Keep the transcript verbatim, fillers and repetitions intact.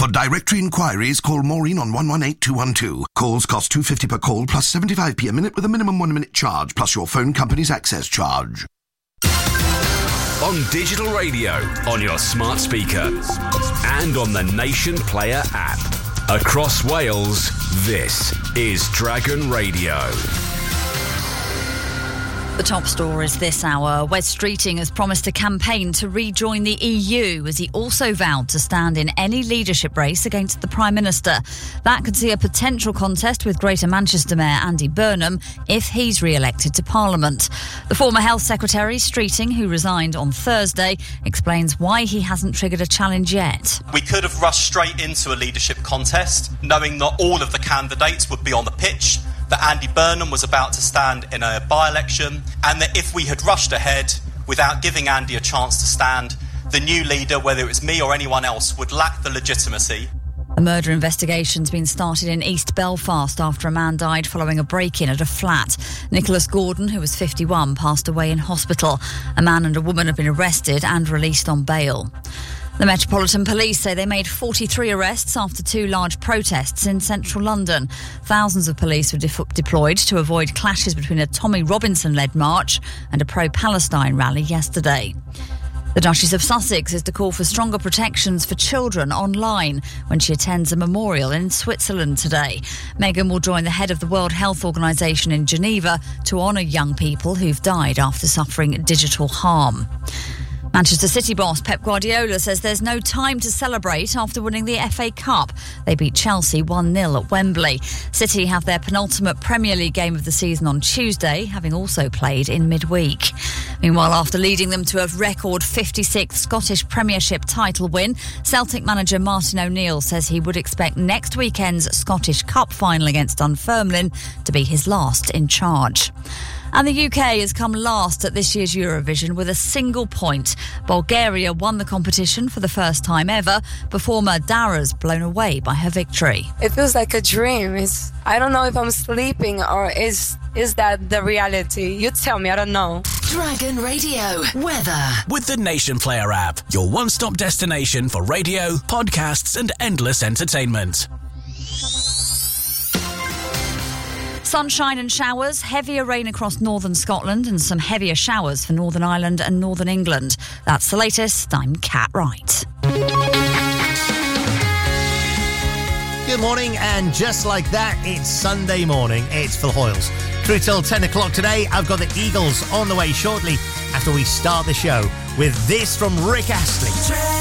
For directory inquiries, call Maureen on one one eight two one two. Calls cost two pounds fifty per call plus seventy-five p a minute with a minimum one-minute charge plus your phone company's access charge. On digital radio, on your smart speaker, and on the Nation Player app. Across Wales, this is Dragon Radio. The top stories this hour. Wes Streeting has promised a campaign to rejoin the E U as he also vowed to stand in any leadership race against the Prime Minister. That could see a potential contest with Greater Manchester Mayor Andy Burnham if he's re-elected to Parliament. The former Health Secretary, Streeting, who resigned on Thursday, explains why he hasn't triggered a challenge yet. We could have rushed straight into a leadership contest, knowing not all of the candidates would be on the pitch, that Andy Burnham was about to stand in a by-election, and that if we had rushed ahead without giving Andy a chance to stand, the new leader, whether it was me or anyone else, would lack the legitimacy. A murder investigation's been started in East Belfast after a man died following a break-in at a flat. Nicholas Gordon, who was fifty-one, passed away in hospital. A man and a woman have been arrested and released on bail. The Metropolitan Police say they made forty-three arrests after two large protests in central London. Thousands of police were de- deployed to avoid clashes between a Tommy Robinson-led march and a pro-Palestine rally yesterday. The Duchess of Sussex is to call for stronger protections for children online when she attends a memorial in Switzerland today. Meghan will join the head of the World Health Organization in Geneva to honour young people who've died after suffering digital harm. Manchester City boss Pep Guardiola says there's no time to celebrate after winning the F A Cup. They beat Chelsea one nil at Wembley. City have their penultimate Premier League game of the season on Tuesday, having also played in midweek. Meanwhile, after leading them to a record fifty-sixth Scottish Premiership title win, Celtic manager Martin O'Neill says he would expect next weekend's Scottish Cup final against Dunfermline to be his last in charge. And the U K has come last at this year's Eurovision with a single point. Bulgaria won the competition for the first time ever. Performer Dara's blown away by her victory. It feels like a dream. It's, I don't know if I'm sleeping or is is that the reality? You tell me, I don't know. Dragon Radio weather. With the Nation Player app, your one-stop destination for radio, podcasts and endless entertainment. Sunshine and showers, heavier rain across northern Scotland and some heavier showers for Northern Ireland and Northern England. That's the latest. I'm Kat Wright. Good morning, and just like that, it's Sunday morning. It's Phil Hoyles. Through till ten o'clock today, I've got the Eagles on the way shortly after we start the show with this from Rick Astley.